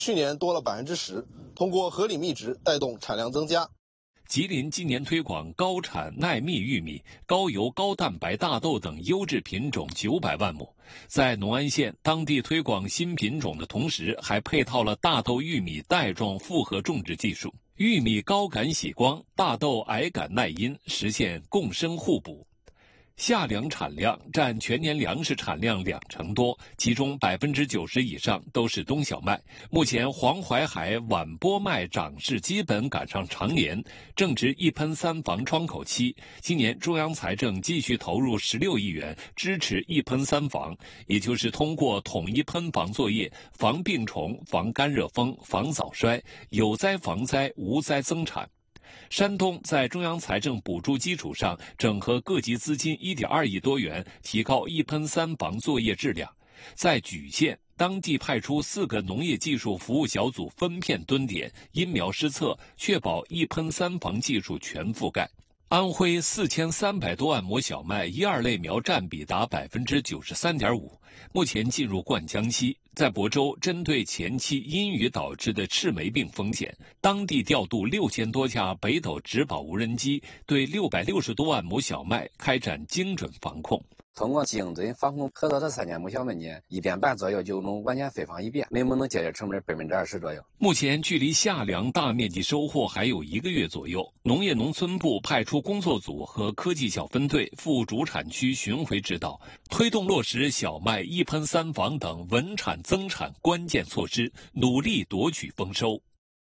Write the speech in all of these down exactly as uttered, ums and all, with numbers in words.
去年多了百分之十，通过合理觅值带动产量增加。 吉林今年推广高产耐蜜玉米、高油高蛋白大豆等优质品种九百万亩。在农安县，当地推广新品种的同时，还配套了大豆玉米带状复合种植技术，玉米高感喜光，大豆矮感耐阴，实现共生互补。夏粮产量占全年粮食产量两成多，其中百分之九十以上都是冬小麦。目前黄淮海晚播麦长势基本赶上常年，正值一喷三防窗口期。今年中央财政继续投入十六亿元支持一喷三防，也就是通过统一喷防作业，防病虫、防干热风、防早衰，有灾防灾，无灾增产。山东在中央财政补助基础上，整合各级资金一点二亿多元，提高一喷三防作业质量。在莒县，当地派出四个农业技术服务小组分片蹲点，因苗施策，确保一喷三防技术全覆盖。安徽四千三百多万亩小麦一二类苗占比达百分之九十三点五，目前进入灌浆期。在亳州，针对前期阴雨导致的赤霉病风险，当地调度六千多架北斗植保无人机，对六百六十多万亩小麦开展精准防控。 通过精准防控，合作这三千亩小麦呢，一年半左右就能完全飞防一遍，每亩能节约成本百分之二十左右。 目前距离夏粮大面积收获还有一个月左右，农业农村部派出工作组和科技小分队赴主产区巡回指导，推动落实小麦一喷三防等稳产增产关键措施，努力夺取丰收。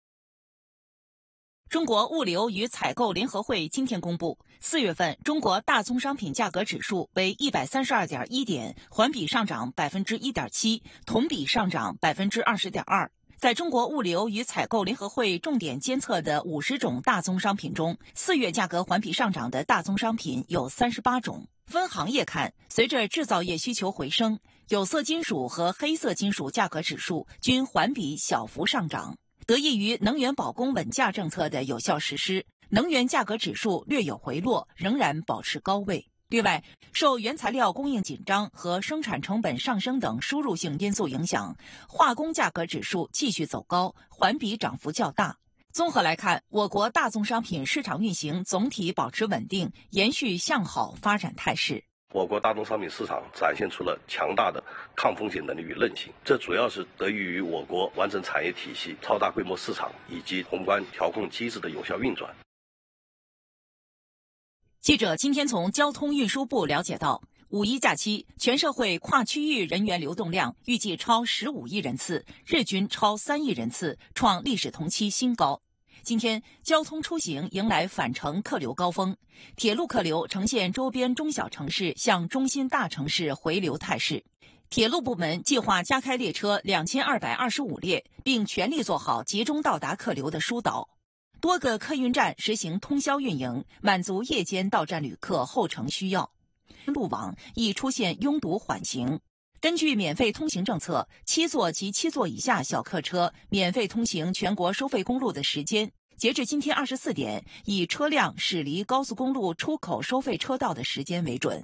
中国物流与采购联合会今天公布，四月份中国大宗商品价格指数为一百三十二点一点，环比上涨百分之一点七，同比上涨百分之二十点二。在中国物流与采购联合会重点监测的五十种大宗商品中，四月价格环比上涨的大宗商品有三十八种。分行业看，随着制造业需求回升，有色金属和黑色金属价格指数均环比小幅上涨。得益于能源保供稳价政策的有效实施，能源价格指数略有回落，仍然保持高位。另外，受原材料供应紧张和生产成本上升等输入性因素影响，化工价格指数继续走高，环比涨幅较大。综合来看，我国大宗商品市场运行总体保持稳定，延续向好发展态势。 我国大宗商品市场展现出了强大的抗风险能力与韧性，这主要是得益于我国完整产业体系、超大规模市场以及宏观调控机制的有效运转。 记者今天从交通运输部了解到，五一假期全社会跨区域人员流动量预计超十五亿人次，日均超三亿人次，创历史同期新高。今天，交通出行迎来返程客流高峰，铁路客流呈现周边中小城市向中心大城市回流态势。铁路部门计划加开列车两千二百二十五列，并全力做好集中到达客流的疏导。多个客运站实行通宵运营，满足夜间到站旅客候乘需要。路网已出现拥堵缓行。根据免费通行政策，七座及七座以下小客车免费通行全国收费公路的时间，截至今天二十四点，以车辆驶离高速公路出口收费车道的时间为准。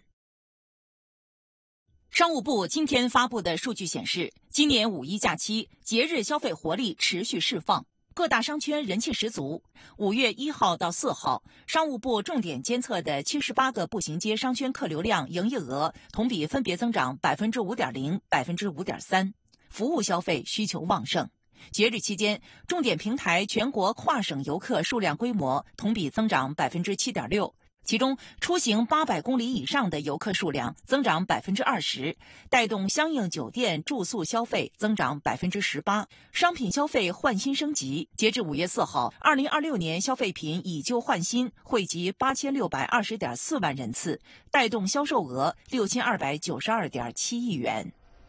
商务部今天发布的数据显示，今年五一假期节日消费活力持续释放，各大商圈人气十足。五月一号到四号，商务部重点监测的七十八个步行街商圈客流量、营业额同比分别增长百分之五点零、百分之五点三，服务消费需求旺盛。节日期间，重点平台全国跨省游客数量规模同比增长百分之七点六。其中，出行八百公里以上的游客数量增长百分之二十，带动相应酒店住宿消费增长百分之十八，商品消费换新升级。截至五月四号，二零二六年消费品以旧换新惠及八千六百二十点四万人次，带动销售额六千二百九十二点七亿元。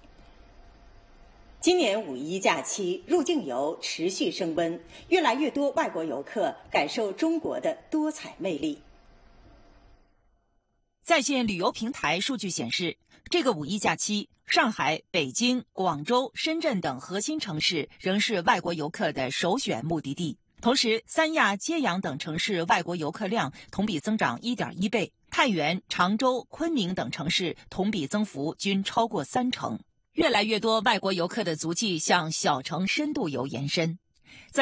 今年五一假期，入境游持续升温，越来越多外国游客感受中国的多彩魅力。 在线旅游平台数据显示，这个五一假期，上海、北京、广州、深圳等核心城市仍是外国游客的首选目的地。同时，三亚、揭阳等城市外国游客量同比增长 一点一倍，太原、常州、昆明等城市同比增幅均超过三成。 越来越多外国游客的足迹向小城深度游延伸。在